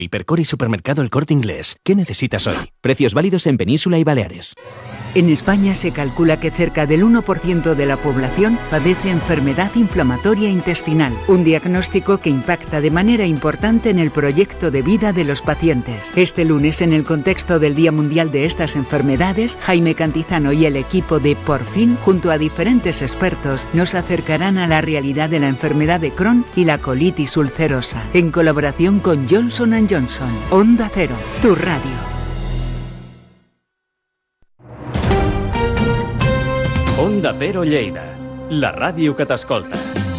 Hipercor y Supermercado El Corte Inglés. ¿Qué necesitas hoy? Precios válidos en Península y Baleares. En España se calcula que cerca del 1% de la población padece enfermedad inflamatoria intestinal, un diagnóstico que impacta de manera importante en el proyecto de vida de los pacientes. Este lunes, en el contexto del Día Mundial de estas enfermedades, Jaime Cantizano y el equipo de Por Fin, junto a diferentes expertos, nos acercarán a la realidad de la enfermedad de Crohn y la colitis ulcerosa, en colaboración con Johnson & Johnson. Onda Cero, tu radio. Onda Cero Lleida, la ràdio que t'escolta.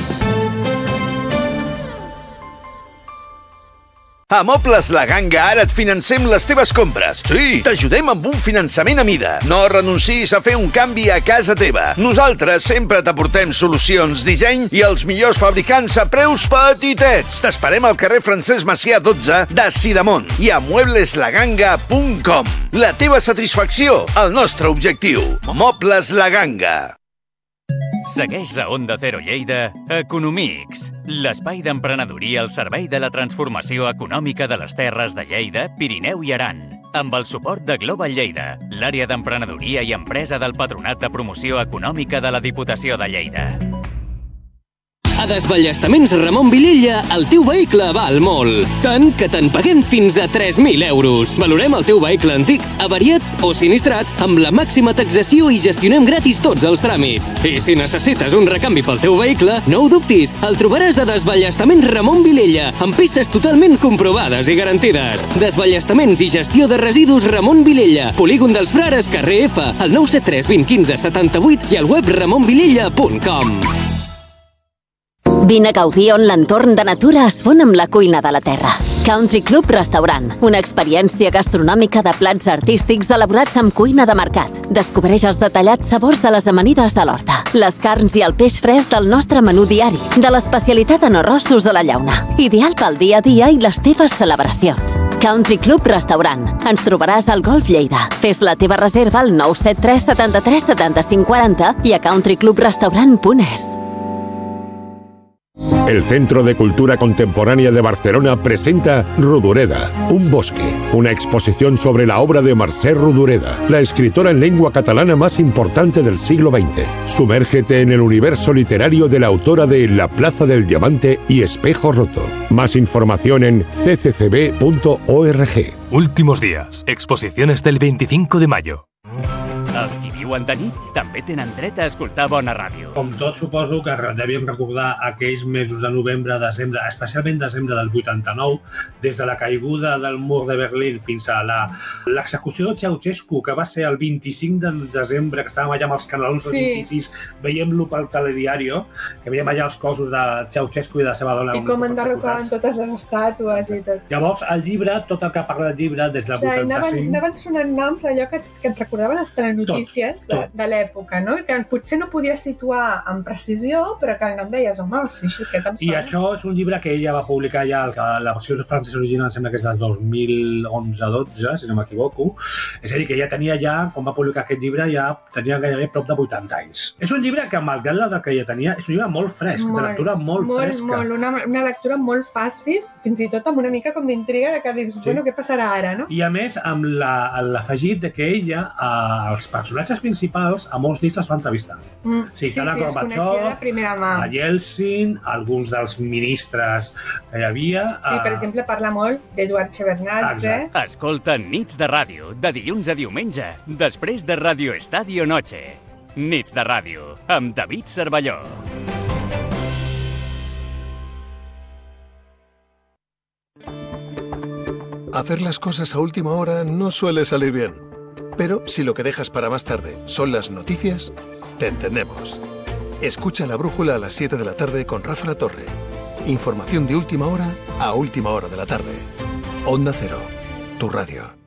A Mobles La Ganga ara et financem les teves compres. Sí, t'ajudem amb un finançament a mida. No renuncis a fer un canvi a casa teva. Nosaltres sempre t'aportem solucions, disseny i els millors fabricants a preus petitets. T'esperem al carrer Francesc Macià 12 de Sidamon i a muebleslaganga.com. La teva satisfacció, el nostre objectiu. Mobles La Ganga. Segueix a Onda Cero Lleida Economics, l'espai d'emprenedoria al servei de la transformació econòmica de les terres de Lleida, Pirineu i Aran, amb el suport de Global Lleida, l'àrea d'emprenedoria i empresa del Patronat de Promoció Econòmica de la Diputació de Lleida. A Desballestaments Ramon Vilella, el teu vehicle val molt. Tant que te'n paguem fins a 3.000 euros. Valorem el teu vehicle antic, avariat o sinistrat amb la màxima taxació i gestionem gratis tots els tràmits. I si necessites un recanvi pel teu vehicle, no ho dubtis, el trobaràs a Desballestaments Ramon Vilella, amb peces totalment comprovades i garantides. Desballestaments i gestió de residus Ramon Vilella, Polígon dels Frares, carrer F, al 973 20 15 78 i al web ramonvilella.com. Vine a gaudir on l'entorn de natura es fon amb la cuina de la terra. Country Club Restaurant, una experiència gastronòmica de plats artístics elaborats amb cuina de mercat. Descobreix els detallats sabors de les amanides de l'horta, les carns i el peix fresc del nostre menú diari, de l'especialitat en arrossos a la llauna. Ideal pel dia a dia i les teves celebracions. Country Club Restaurant. Ens trobaràs al Golf Lleida. Fes la teva reserva al 973 73 75 40 i a countryclubrestaurant.es. El Centro de Cultura Contemporánea de Barcelona presenta Rodoreda, un bosque, una exposición sobre la obra de Mercè Rodoreda, la escritora en lengua catalana más importante del siglo XX. Sumérgete en el universo literario de la autora de La Plaza del Diamante y Espejo Roto. Más información en cccb.org. Últimos días. Exposiciones del 25 de mayo. Els qui viuen de nit també tenen dret a escoltar bona ràdio. Com tot, suposo que devíem recordar aquells mesos de novembre, desembre, especialment desembre del 89, des de la caiguda del mur de Berlín fins a l'execució de Ceausescu, que va ser el 25 de desembre, que estàvem allà amb els canalons del 26, veiem-lo pel telediario, que veiem allà els cossos de Ceausescu i de la seva dona. I com enderrocaven totes les estàtues i tot. Llavors, el llibre, tot el que parla del llibre, des del 85... Anaven sonant noms allò que et recordaven les telenotícies de l'època, no? Que potser no podies situar amb precisió, però que el nom deies, home, sí, que em sona. I això és un llibre que ella va publicar ja, la versió francesa original sembla que és del 2011-12, si no m'equivoco. És a dir, que ja tenia quan va publicar aquest llibre, ja tenia gairebé prop de 80 anys. És un llibre que, malgrat l'edat que ja tenia, és un llibre molt fresc, de lectura molt fresca. Una lectura molt fàcil, fins i tot amb una mica com d'intriga, que dius, bueno, què passarà ara, no? I a més, amb l'afegit que ella, els personatges principals, a molts d'ells es va entrevistar. Sí, es coneixia de primera mà. A Yeltsin, alguns dels ministres que hi havia... Sí, per exemple, parla molt d'Eduard Shevardnadze. Escolta Nits de Ràdio, de dilluns a diumenge, després de Radio Estadio Noche. Nits de Ràdio, amb David Cervelló. Hacer las cosas a última hora no suele salir bien. Pero si lo que dejas para más tarde son las noticias, te entendemos. Escucha La Brújula a las 7 de la tarde con Rafa Latorre. Información de última hora a última hora de la tarde. Onda Cero, tu radio.